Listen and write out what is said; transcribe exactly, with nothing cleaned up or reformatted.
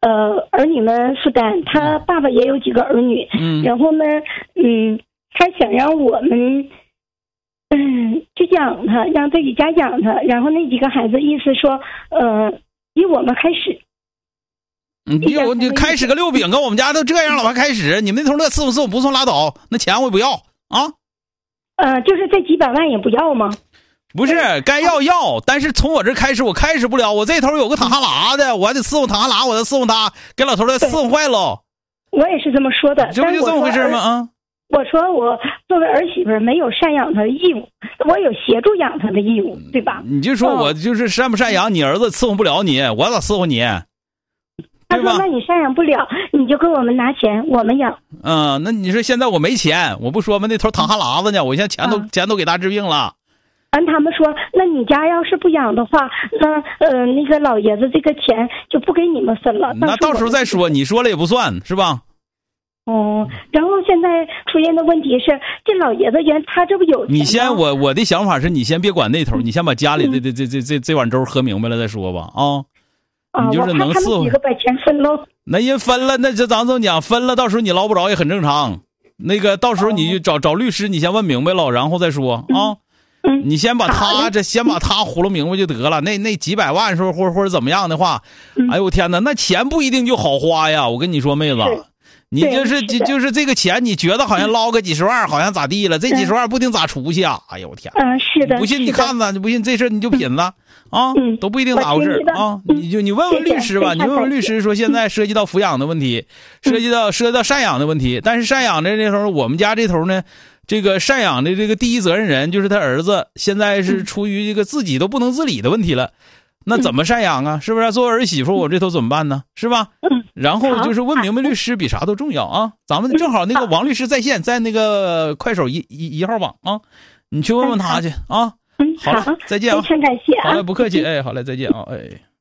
呃儿女们负担，他爸爸也有几个儿女， 嗯， 然后呢，嗯，他想让我们，嗯，去养他，让自己家养他，然后那几个孩子意思说，呃，以我们开始。 你就你开始个六饼，跟我们家都这样了，我还开始？你们那头乐伺候伺候不送拉倒，那钱我也不要啊。 呃，就是这几百万也不要吗？ 不是，该要要，但是从我这开始，我开始不了。我这头有个躺哈喇的，我还得伺候躺哈喇，我再伺候他，给老头再伺候坏了。 我也是这么说的， 这不就这么回事吗？啊！ 我说我作为儿媳妇没有赡养他的义务，我有协助养他的义务，对吧？ 你就说我就是赡不赡养，你儿子伺候不了你，我咋伺候你？ 他说：“那你赡养不了，你就跟我们拿钱，我们养。” 嗯，那你说现在我没钱，我不说吗？那头淌哈喇子呢，我现在钱都、嗯、钱都给他治病了。 完，他们说：“那你家要是不养的话，那呃那个老爷子这个钱就不给你们分了。” 那到时候再说，你说了也不算是吧？ 哦，然后现在出现的问题是，这老爷子原他这不有钱吗？ 你先，我我的想法是你先别管那头，你先把家里的这这这这这碗粥喝明白了再说吧啊。 啊， 你就是能伺候， 几个把钱分喽。 那人分了，那这咱这么讲，分了，到时候你捞不着也很正常。那个到时候你就找、哦、找律师，你先问明白了，然后再说啊。 嗯嗯、 你先把他这先把他糊弄明白就得了。那那几百万时候或者或者怎么样的话， 嗯、 哎呦我天哪，那钱不一定就好花呀。我跟你说，妹子，你就是就就是这个钱，你觉得好像捞个几十万，好像咋地了？这几十万不定咋出去啊？哎呦我天！ 嗯，是的。 不信你看看，你不信这事你就品了。啊， 嗯， 都不一定咋回事啊！你就你问问律师吧，你问问律师说现在涉及到抚养的问题，涉及到涉及到赡养的问题，但是赡养的这头，我们家这头呢，这个赡养的这个第一责任人就是他儿子，现在是出于这个自己都不能自理的问题了，那怎么赡养啊？是不是？作为儿媳妇，我这头怎么办呢？是吧？然后就是问明白律师比啥都重要啊！咱们正好那个王律师在线，在那个快手一一一号网啊，你去问问他去啊。 嗯， 好了，再见啊！ 非常感谢啊！ 好嘞，不客气，哎，好嘞，再见啊，哎。